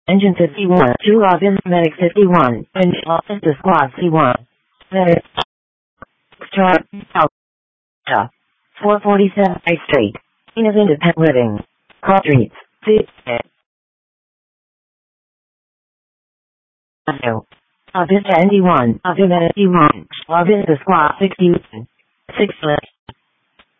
Engine 51. 2 Office Medic 51. Engine Office Squad C1. Medic. Chart. Alta. 447 High Street. Scene of Independent Living. Call Streets. Office ND1. Office ND1. Office Squad 61. 6